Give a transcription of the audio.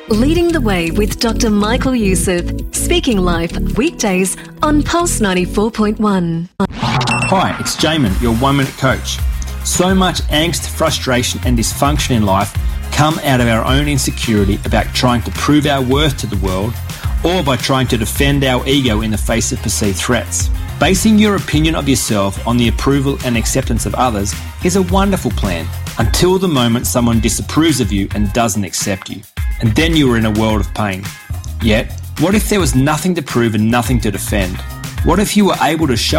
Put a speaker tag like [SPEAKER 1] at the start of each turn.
[SPEAKER 1] Leading the Way with Dr. Michael Youssef. Speaking live weekdays on Pulse 94.1.
[SPEAKER 2] Hi, it's Jamin, your 1 Minute Coach. So much angst, frustration and dysfunction in life come out of our own insecurity about trying to prove our worth to the world or by trying to defend our ego in the face of perceived threats. Basing your opinion of yourself on the approval and acceptance of others is a wonderful plan until the moment someone disapproves of you and doesn't accept you. And then you are in a world of pain. Yet, what if there was nothing to prove and nothing to defend? What if you were able to show